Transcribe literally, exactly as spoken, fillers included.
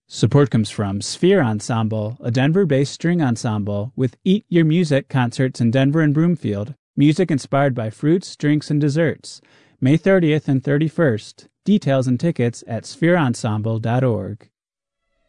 Support comes from Sphere Ensemble, a Denver-based string ensemble with Eat Your Music concerts in Denver and Broomfield. Music inspired by fruits, drinks, and desserts. May thirtieth and thirty-first. Details and tickets at sphere ensemble dot org.